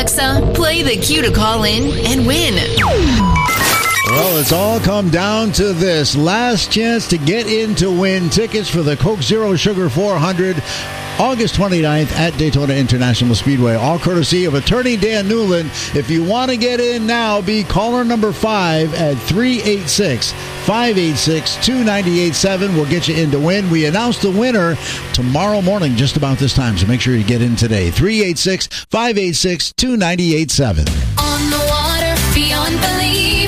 Alexa, play the cue to call in and win. Well, it's all come down to this. Last chance to get in to win tickets for the Coke Zero Sugar 400, August 29th at Daytona International Speedway. All courtesy of attorney Dan Newland. If you want to get in now, be caller number 5 at 386-586-2987. We'll get you in to win. We announce the winner tomorrow morning, just about this time, so make sure you get in today. 386-586-2987. On the water, beyond belief.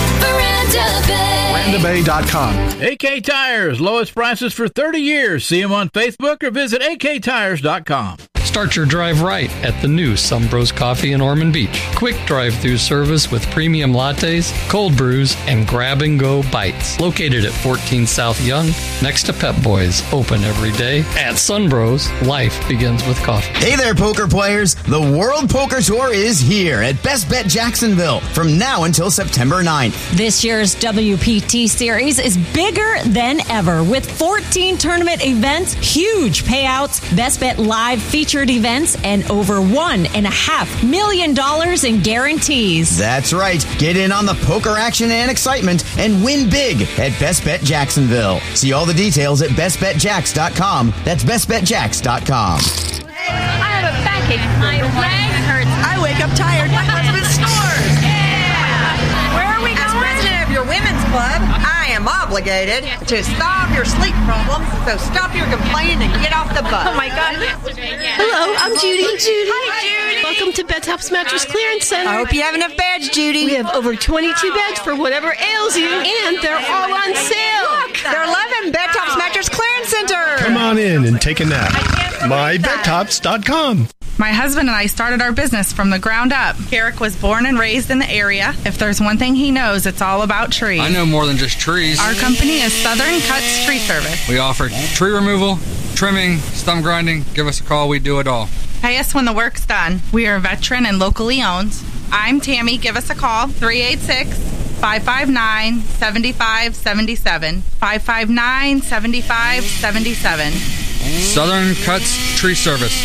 VarandaBay.com. AK Tires, lowest prices for 30 years. See them on Facebook or visit AKTires.com. Start your drive right at the new Sunbros Coffee in Ormond Beach. Quick drive-through service with premium lattes, cold brews, and grab-and-go bites. Located at 14 South Young, next to Pep Boys. Open every day. At Sunbros, life begins with coffee. Hey there, poker players. The World Poker Tour is here at Best Bet Jacksonville from now until September 9th. This year's WPT Series is bigger than ever with 14 tournament events, huge payouts, Best Bet Live featured events, and over $1.5 million in guarantees. That's right. Get in on the poker action and excitement and win big at Best Bet Jacksonville. See all the details at bestbetjacks.com. That's bestbetjacks.com. I have a backache. My leg hurts. I wake up tired. My husband snores. Yeah. Where are we going? As president of your women's club, I am obligated to solve your sleep problems. So stop your complaining and get off the bus. Oh my God. Hello, I'm Judy. Hi, Judy. Welcome to Bed Tops Mattress Clearance Center. I hope you have enough beds, Judy. We have over 22 beds for whatever ails you, and they're all on sale. Look, they're loving Bed Tops Mattress Clearance Center. Come on in and take a nap. MyBedTops.com. My husband and I started our business from the ground up. Eric was born and raised in the area. If there's one thing he knows, it's all about trees. I know more than just trees. Our company is Southern Cuts Tree Service. We offer tree removal, trimming, stump grinding. Give us a call. We do it all. Pay us when the work's done. We are veteran and locally owned. I'm Tammy. Give us a call. 386-559-7577. 559-7577. Southern Cuts Tree Service.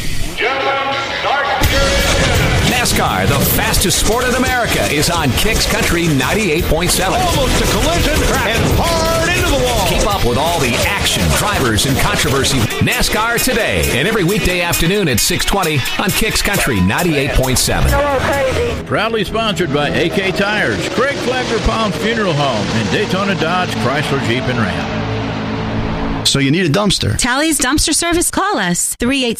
NASCAR, the fastest sport in America, is on Kicks Country 98.7. Almost a collision and hard into the wall. Keep up with all the action, drivers, and controversy. NASCAR today and every weekday afternoon at 6:20 on Kicks Country 98.7. Proudly sponsored by AK Tires, Craig Flagler Palms Funeral Home, and Daytona Dodge Chrysler Jeep and Ram. So you need a dumpster. Tally's Dumpster Service. Call us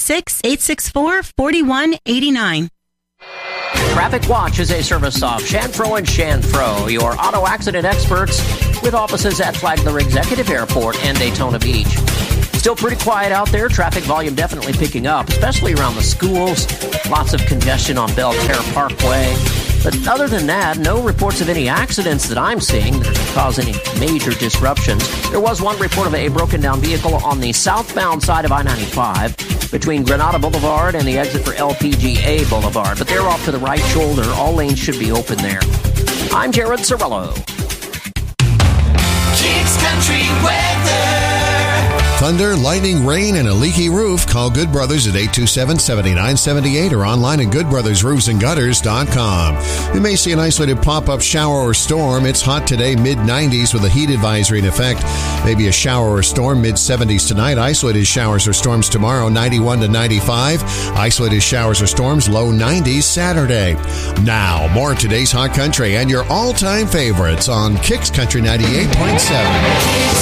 386-864-4189. Traffic Watch is a service of Shanfro and Shanfro, your auto accident experts, with offices at Flagler Executive Airport and Daytona Beach. Still pretty quiet out there. Traffic volume definitely picking up, especially around the schools. Lots of congestion on Belterre Parkway. But other than that, no reports of any accidents that I'm seeing that cause any major disruptions. There was one report of a broken down vehicle on the southbound side of I-95 between Granada Boulevard and the exit for LPGA Boulevard. But they're off to the right shoulder. All lanes should be open there. I'm Jared Cirillo. Kicks Country Weather. Thunder, lightning, rain, and a leaky roof. Call Good Brothers at 827-7978 or online at goodbrothersroofsandgutters.com. You may see an isolated pop-up shower or storm. It's hot today, mid-90s with a heat advisory in effect. Maybe a shower or storm, mid-70s tonight. Isolated showers or storms tomorrow, 91 to 95. Isolated showers or storms, low 90s Saturday. Now, more of today's Hot Country and your all-time favorites on Kicks Country 98.7.